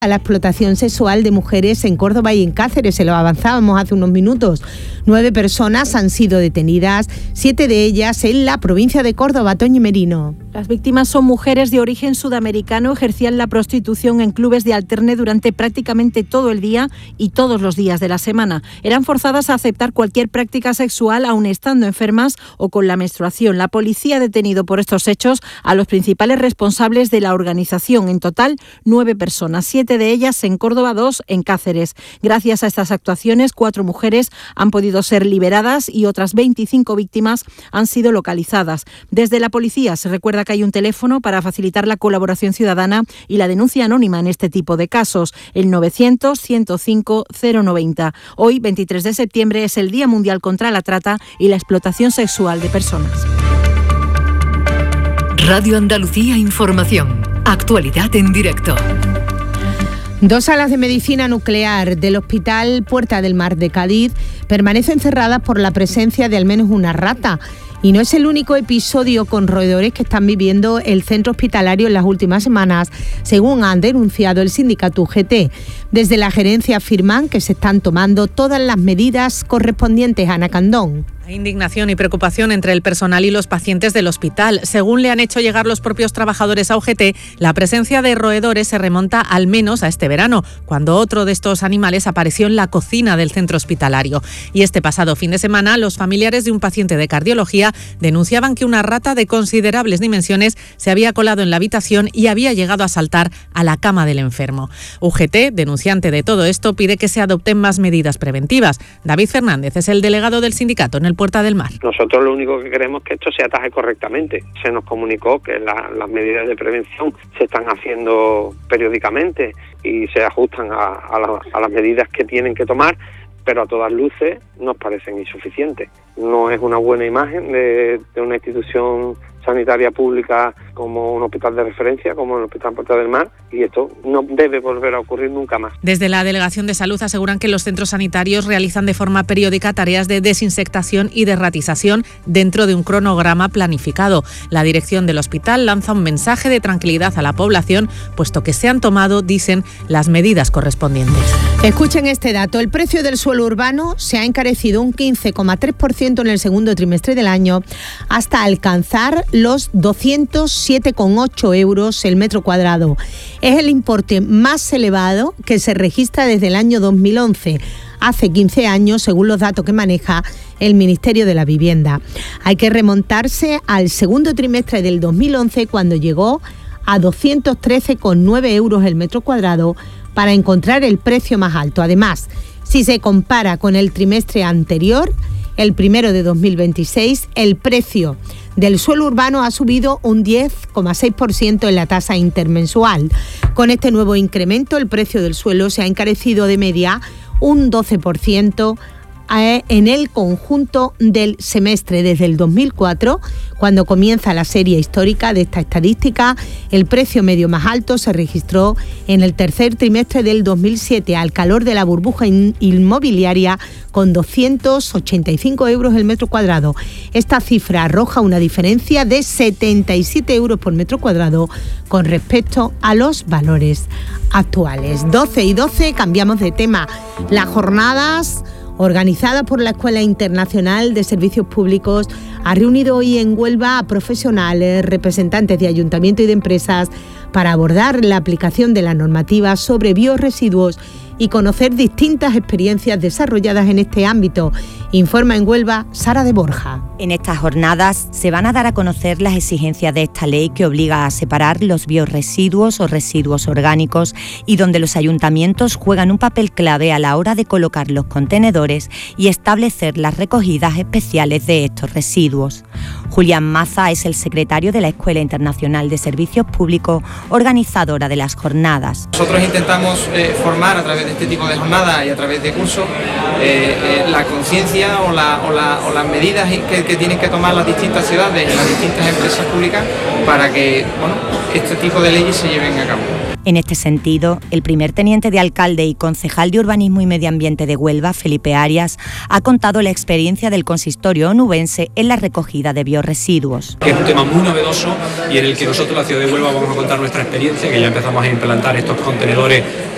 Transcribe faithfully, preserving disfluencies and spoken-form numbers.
a la explotación sexual de mujeres en Córdoba y en Cáceres. Se lo avanzábamos hace unos minutos. Nueve personas han sido detenidas, siete de ellas en la provincia de Córdoba. Toñi Merino. Las víctimas son mujeres de origen sudamericano, ejercían la prostitución en clubes de alterne durante prácticamente todo el día y todos los días de la semana. Eran forzadas a aceptar cualquier práctica sexual, aun estando enfermas o con la menstruación. La policía ha detenido por estos hechos a los principales responsables de la organización. En total, nueve personas, siete de ellas en Córdoba, dos en Cáceres. Gracias a estas actuaciones, cuatro mujeres han podido ser liberadas y otras veinticinco víctimas han sido localizadas. Desde la policía se recuerda que hay un teléfono para facilitar la colaboración ciudadana y la denuncia anónima en este tipo de casos, el novecientos, ciento cinco, cero noventa. Hoy, veintitrés de septiembre, es el Día Mundial contra la Trata y la Explotación Sexual de Personas. Radio Andalucía Información. Actualidad en directo. Dos salas de medicina nuclear del Hospital Puerta del Mar de Cádiz permanecen cerradas por la presencia de al menos una rata. Y no es el único episodio con roedores que están viviendo el centro hospitalario en las últimas semanas, según han denunciado el sindicato U G T. Desde la gerencia afirman que se están tomando todas las medidas correspondientes. Ana Candón. Hay indignación y preocupación entre el personal y los pacientes del hospital. Según le han hecho llegar los propios trabajadores a U G T, la presencia de roedores se remonta al menos a este verano, cuando otro de estos animales apareció en la cocina del centro hospitalario. Y este pasado fin de semana, los familiares de un paciente de cardiología denunciaban que una rata de considerables dimensiones se había colado en la habitación y había llegado a saltar a la cama del enfermo. U G T, denunciante de todo esto, pide que se adopten más medidas preventivas. David Fernández es el delegado del sindicato en el Puerta del Mar. Nosotros lo único que queremos es que esto se ataje correctamente. Se nos comunicó que la, las medidas de prevención se están haciendo periódicamente y se ajustan a, a, la, a las medidas que tienen que tomar, pero a todas luces nos parecen insuficientes. No es una buena imagen de, de una institución sanitaria pública como un hospital de referencia, como el Hospital Puerta del Mar, y esto no debe volver a ocurrir nunca más. Desde la Delegación de Salud aseguran que los centros sanitarios realizan de forma periódica tareas de desinsectación y de ratización dentro de un cronograma planificado. La dirección del hospital lanza un mensaje de tranquilidad a la población, puesto que se han tomado, dicen, las medidas correspondientes. Escuchen este dato. El precio del suelo urbano se ha encarecido un quince coma tres por ciento en el segundo trimestre del año, hasta alcanzar los doscientos siete coma ocho euros el metro cuadrado. Es el importe más elevado que se registra desde el año dos mil once, hace quince años, según los datos que maneja el Ministerio de la Vivienda. Hay que remontarse al segundo trimestre del dos mil once, cuando llegó a doscientos trece coma nueve euros el metro cuadrado, para encontrar el precio más alto. Además, si se compara con el trimestre anterior, el primero de dos mil veintiséis, el precio del suelo urbano ha subido un diez coma seis por ciento en la tasa intermensual. Con este nuevo incremento, el precio del suelo se ha encarecido de media un doce por ciento en el conjunto del semestre. Desde el dos mil cuatro, cuando comienza la serie histórica de esta estadística, el precio medio más alto se registró en el tercer trimestre del dos mil siete, al calor de la burbuja inmobiliaria, con doscientos ochenta y cinco euros el metro cuadrado. Esta cifra arroja una diferencia de setenta y siete euros por metro cuadrado con respecto a los valores actuales. doce y doce, cambiamos de tema. Las jornadas organizada por la Escuela Internacional de Servicios Públicos, ha reunido hoy en Huelva a profesionales, representantes de ayuntamiento y de empresas para abordar la aplicación de la normativa sobre biorresiduos y conocer distintas experiencias desarrolladas en este ámbito. Informa en Huelva Sara de Borja. En estas jornadas se van a dar a conocer las exigencias de esta ley que obliga a separar los biorresiduos o residuos orgánicos y donde los ayuntamientos juegan un papel clave a la hora de colocar los contenedores y establecer las recogidas especiales de estos residuos. Julián Maza es el secretario de la Escuela Internacional de Servicios Públicos, organizadora de las jornadas. Nosotros intentamos eh, formar a través de este tipo de jornadas y a través de cursos eh, eh, la conciencia o, la, o, la, o las medidas que, que tienen que tomar las distintas ciudades y las distintas empresas públicas para que bueno, este tipo de leyes se lleven a cabo. En este sentido, el primer teniente de alcalde y concejal de Urbanismo y Medio Ambiente de Huelva, Felipe Arias, ha contado la experiencia del consistorio onubense en la recogida de biorresiduos. Es un tema muy novedoso y en el que nosotros, la ciudad de Huelva, vamos a contar nuestra experiencia, que ya empezamos a implantar estos contenedores